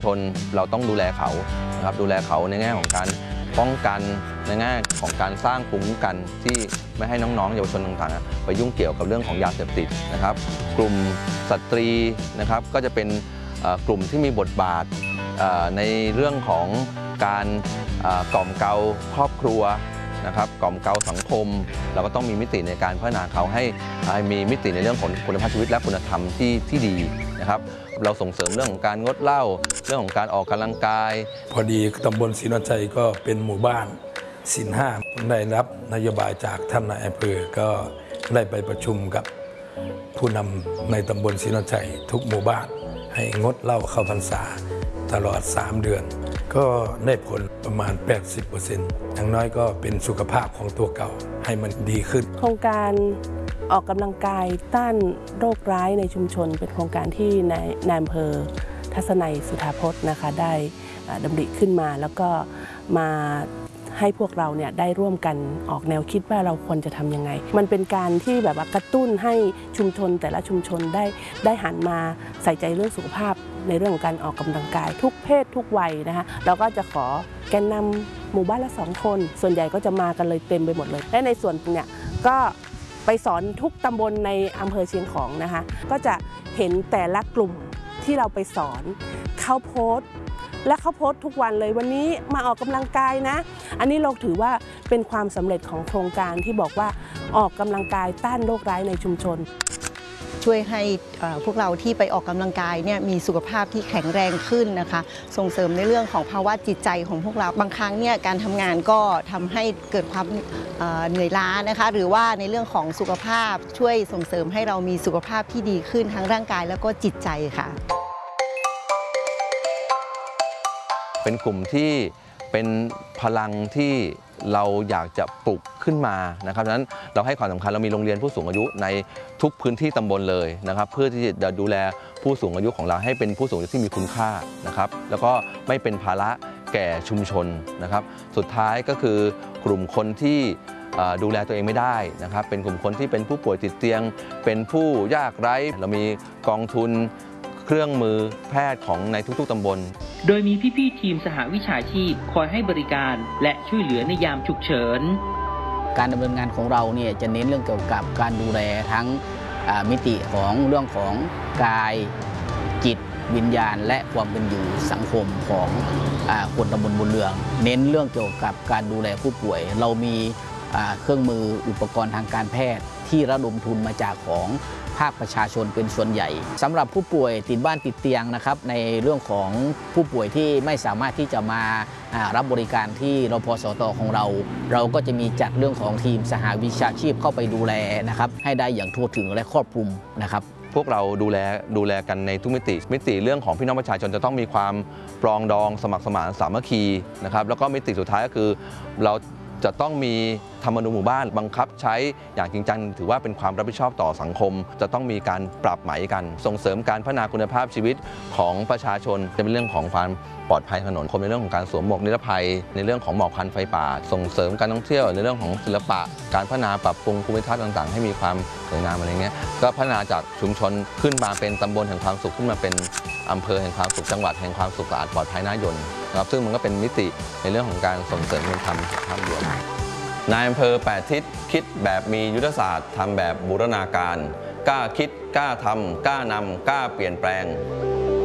ชนเราต้องดูแลเขานะครับดูแลเขาในแง่ของการป้องกันในแง่ของการสร้างภูมิคุ้มกันที่ไม่ให้น้องๆเยาวชนต่างๆไปยุ่งเกี่ยวกับเรื่องของยาเสพติดนะครับกลุ่มสตรีนะครับก็จะเป็นกลุ่มที่มีบทบาทในเรื่องของการกล่อมเกลาครอบครัวนะครับกล่อมเกลาสังคมเราก็ต้องมีมิติในการพัฒนาเขาให้มีมิติในเรื่องของคุณภาพชีวิตและคุณธรรมที่ดีนะครับเราส่งเสริมเรื่องของการงดเหล้าเรื่องของการออกกำลังกายพอดีตำบลศรีนชัยก็เป็นหมู่บ้านศีลห้าได้รับนโยบายจากท่านนายอำเภอก็ได้ไปประชุมกับผู้นำในตำบลศรีนชัยทุกหมู่บ้านให้งดเหล้าเข้าพรรษาตลอด3 เดือนก็ได้ผลประมาณ 80% อย่างน้อยก็เป็นสุขภาพของตัวเก่าให้มันดีขึ้นโครงการออกกำลังกายต้านโรคร้ายในชุมชนเป็นโครงการที่นายอำเภอทัศนัยสุธาพจน์นะคะได้ดำริขึ้นมาแล้วก็มาให้พวกเราเนี่ยได้ร่วมกันออกแนวคิดว่าเราควรจะทำยังไงมันเป็นการที่แบบว่ากระตุ้นให้ชุมชนแต่ละชุมชนได้หันมาใส่ใจเรื่องสุขภาพในเรื่องของการออกกำลังกายทุกเพศทุกวัยนะคะเราก็จะขอแกนนำหมู่บ้านละ2 คนส่วนใหญ่ก็จะมากันเลยเต็มไปหมดเลยและในส่วนเนี่ยก็ไปสอนทุกตำบลในอำเภอเชียงของนะคะก็จะเห็นแต่ละกลุ่มที่เราไปสอนเขาโพสต์และเขาโพสต์ทุกวันเลยวันนี้มาออกกำลังกายนะอันนี้เราถือว่าเป็นความสำเร็จของโครงการที่บอกว่าออกกำลังกายต้านโรคร้ายในชุมชนช่วยให้พวกเราที่ไปออกกำลังกายเนี่ยมีสุขภาพที่แข็งแรงขึ้นนะคะส่งเสริมในเรื่องของภาวะจิตใจของพวกเราบางครั้งเนี่ยการทำงานก็ทำให้เกิดความเหนื่อยล้านะคะหรือว่าในเรื่องของสุขภาพช่วยส่งเสริมให้เรามีสุขภาพที่ดีขึ้นทั้งร่างกายแล้วก็จิตใจค่ะเป็นกลุ่มที่เป็นพลังที่เราอยากจะปลุกขึ้นมานะครับดังนั้นเราให้ความสำคัญเรามีโรงเรียนผู้สูงอายุในทุกพื้นที่ตำบลเลยนะครับเพื่อที่จะดูแลผู้สูงอายุของเราให้เป็นผู้สูงอายุที่มีคุณค่านะครับแล้วก็ไม่เป็นภาระแก่ชุมชนนะครับสุดท้ายก็คือกลุ่มคนที่ดูแลตัวเองไม่ได้นะครับเป็นกลุ่มคนที่เป็นผู้ป่วยติดเตียงเป็นผู้ยากไร้เรามีกองทุนเครื่องมือแพทย์ของในทุกๆตำบลโดยมีพี่ๆทีมสหวิชาชีพคอยให้บริการและช่วยเหลือในยามฉุกเฉินการดำเนินงานของเราเนี่ยจะเน้นเรื่องเกี่ยวกับการดูแลทั้งมิติของเรื่องของกายจิตวิญญาณและความเป็นอยู่สังคมของคนตำบลบุญเรืองเน้นเรื่องเกี่ยวกับการดูแลผู้ป่วยเรามีเครื่องมืออุปกรณ์ทางการแพทย์ที่ระดมทุนมาจากของภาคประชาชนเป็นส่วนใหญ่สำหรับผู้ป่วยติดบ้านติดเตียงนะครับในเรื่องของผู้ป่วยที่ไม่สามารถที่จะมารับบริการที่รพสตของเราก็จะมีจัดเรื่องของทีมสหวิชาชีพเข้าไปดูแลนะครับให้ได้อย่างทั่วถึงและครอบคลุมนะครับพวกเราดูแลกันในทุกมิติเรื่องของพี่น้องประชาชนจะต้องมีความปรองดองสมัครสมานสามัคคีนะครับแล้วก็มิติสุดท้ายก็คือเราจะต้องมีธรรมนูญหมู่บ้านบังคับใช้อย่างจริงจังถือว่าเป็นความรับผิดชอบต่อสังคมจะต้องมีการปรับไหมกันส่งเสริมการพัฒนาคุณภาพชีวิตของประชาชนจะเป็นเรื่องของความปลอดภัยถนนในเรื่องของการสวมหมวกนิรภัยในเรื่องของหมอกควันไฟป่าส่งเสริมการท่องเที่ยวในเรื่องของศิลปะการพัฒนาปรับปรุงภูมิทัศน์ต่างๆให้มีความสวยงามอะไรเงี้ยก็พัฒนาจากชุมชนขึ้นมาเป็นตำบลแห่งความสุขขึ้นมาเป็นอำเภอแห่งความสุขจังหวัดแห่งความสุขสะอาดปลอดภัยน่ายนนะครับซึ่งมันก็เป็นมิติในเรื่องของการส่งเสริมการทำภาพรวมนายอำเภอ8ทิศคิดแบบมียุทธศาสตร์ทำแบบบูรณาการกล้าคิดกล้าทำกล้านำกล้าเปลี่ยนแปลง